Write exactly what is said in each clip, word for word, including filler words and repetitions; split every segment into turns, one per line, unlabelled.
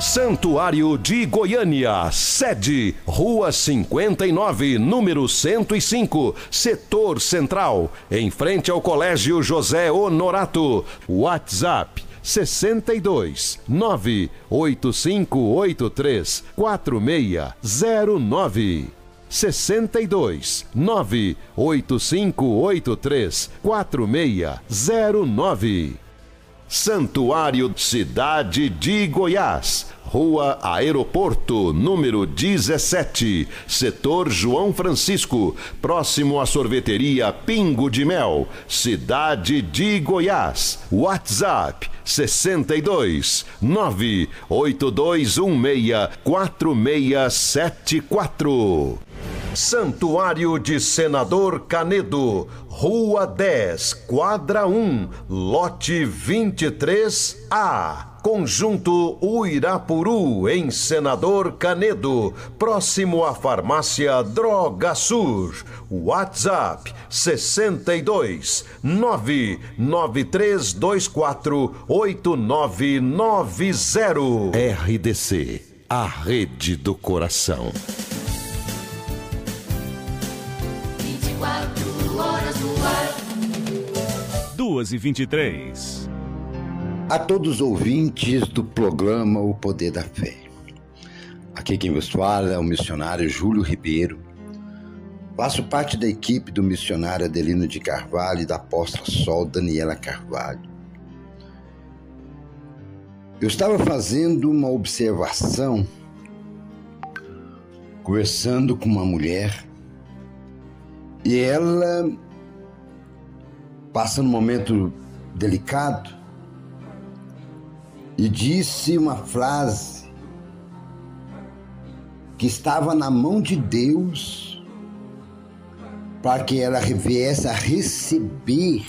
Santuário de Goiânia, sede, Rua cinquenta e nove, número cento e cinco, Setor Central, em frente ao Colégio José Honorato. WhatsApp sessenta e dois, nove oito cinco oito três, quatro seis zero nove. sessenta e dois, nove oito cinco oito três, quatro seis zero nove. Santuário Cidade de Goiás, Rua Aeroporto, número dezessete, Setor João Francisco, próximo à sorveteria Pingo de Mel, Cidade de Goiás. WhatsApp sessenta e dois, nove oito dois um seis, quatro seis sete quatro. Santuário de Senador Canedo, Rua dez, Quadra um, Lote vinte e três A, Conjunto Uirapuru, em Senador Canedo, próximo à farmácia Droga Sur. WhatsApp sessenta e dois, nove nove três dois quatro oito nove nove zero. R D C, a rede do coração.
quatro horas no ar.
duas e vinte e três.
A todos os ouvintes do programa O Poder da Fé. Aqui quem vos fala é o missionário Júlio Ribeiro. Faço parte da equipe do missionário Adelino de Carvalho e da apóstola Sol Daniela Carvalho. Eu estava fazendo uma observação, conversando com uma mulher, e ela, passando um momento delicado, e disse uma frase que estava na mão de Deus para que ela viesse a receber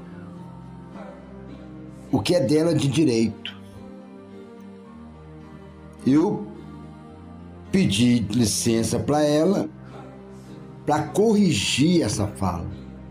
o que é dela de direito. Eu pedi licença para ela para corrigir essa fala.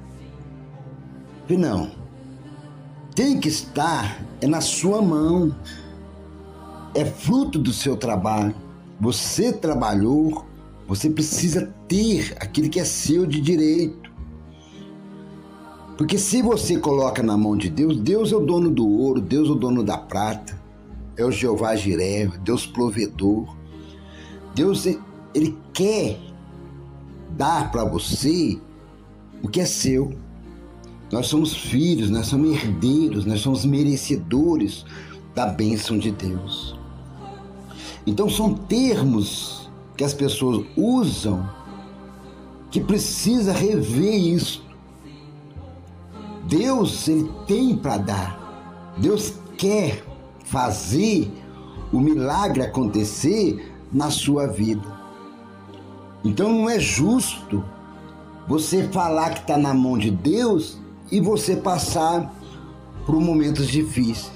E não, tem que estar é na sua mão, é fruto do seu trabalho. Você trabalhou, você precisa ter aquilo que é seu de direito. Porque se você coloca na mão de Deus, Deus é o dono do ouro, Deus é o dono da prata, é o Jeová Jiré, Deus provedor. Deus, ele quer dar para você o que é seu. Nós somos filhos, nós somos herdeiros, nós somos merecedores da bênção de Deus. Então são termos que as pessoas usam que precisa rever isso. Deus, ele tem para dar. Deus quer fazer o milagre acontecer na sua vida. Então não é justo você falar que está na mão de Deus e você passar por momentos difíceis.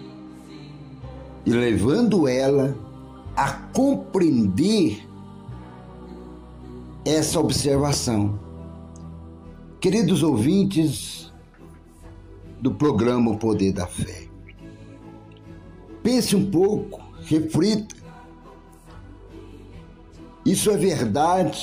E levando ela a compreender essa observação. Queridos ouvintes do programa O Poder da Fé, pense um pouco, reflita. Isso é verdade